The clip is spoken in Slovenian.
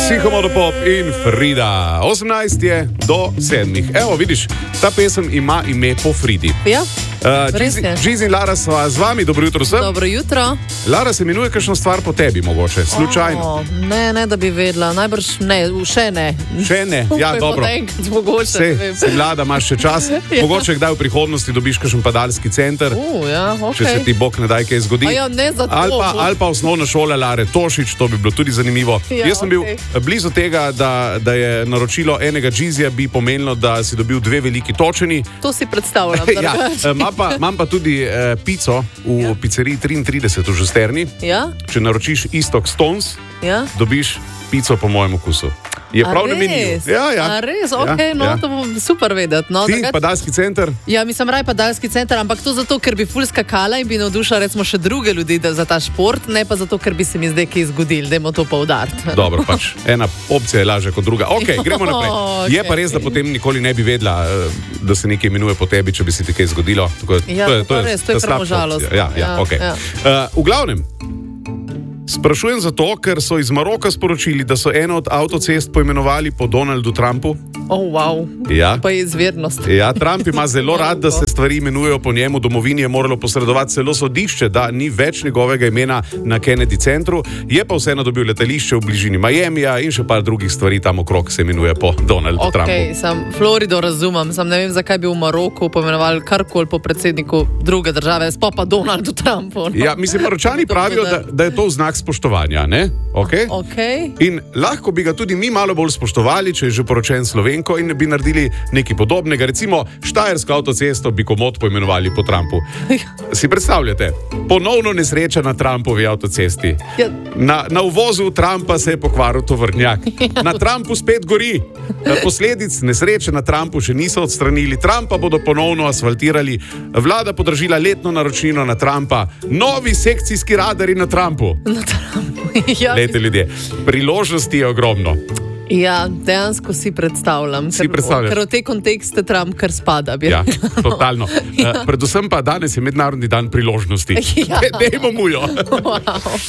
Psihomodopop in Frida. 18 je do 7. Evo, vidiš, ta pesem ima ime po Fridi. Ja, res je. Gizi in Lara sva z vami, dobro jutro vsem. Dobro jutro. Lara, se imenuje kakšno stvar po tebi, mogoče, slučajno. Ne, da bi vedela, najbrž ne, še ne. Še ne, ja, dobro. Si mlada, imaš še čas. Mogoče kdaj v prihodnosti dobiš kakšen padalski center, ja, okay. Če se ti Bog ne daj kaj zgodi. Ja, ne za to. Ali pa osnovna šola Lare Tošič, to bi bilo tudi zanimivo. Ja, jaz sem bil blizu tega, da je naročilo enega Gizija bi pomenilo, da si dobil 2 veliki točeni. To si predstavljam. Ja, imam pa tudi pico v pizzeriji 33 v Žesterni. Ja? Če naročiš Istok Stones, dobiš pico po mojem okusu. Je prav namenljiv. A res? Ok, to bo super vedeti. Ti, padalski center? Ja, mislim, raj padalski center, ampak to zato, ker bi ful skakala in bi navdušila recimo še druge ljudi za ta šport, ne pa zato, ker bi se mi zdaj kaj zgodil, dajmo to poudariti. Dobro, pač ena opcija je lažja kot druga. Ok, gremo naprej. Je pa res, da potem nikoli ne bi vedela, da se nekaj imenuje po tebi, če bi se ti kaj zgodilo. Ja, to je res, to je pravo žalost. V glavnem, sprašujem zato, ker so iz Maroka sporočili, da so eno od avtocest poimenovali po Donaldu Trumpu. Wow. Ja. Pa je izvirnost. Ja, Trump ima zelo rad, da se stvari imenujejo po njemu. Domovini je moralo posredovati celo sodišče, da ni več njegovega imena na Kennedy centru. Je pa vseeno dobil letališče v bližini Miamija in še par drugih stvari tam okrog se imenuje po Donaldu Trumpu. Sam Florido razumem, ne vem, zakaj bi v Maroku poimenovali karkoli po predsedniku druge države, sploh pa Donaldu Trumpu. Ja, mislim, Maročani pravijo, da je to znak spoštovanja, ne? Okay? In lahko bi ga tudi mi malo bolj spoštovali, če je že poročen Slovenko in bi naredili nekaj podobnega. Recimo Štajersko avtocesto bi komot poimenovali po Trumpu. Si predstavljate? Ponovno nesreča na Trumpovi avtocesti. Na uvozu Trumpa se je pokvaril tovornjak. Na Trumpu spet gori. Posledic nesreče na Trumpu še niso odstranili. Trumpa bodo ponovno asfaltirali. Vlada podražila letno naročnino na Trumpa. Novi sekcijski radari na Trumpu. Lejte, ljudje, priložnosti je ogromno. Ja, dejansko si predstavljam. Ker v te kontekste Trump kar spada. Ja, totalno. Predvsem pa danes je mednarodni dan priložnosti. Dajmo mu jo.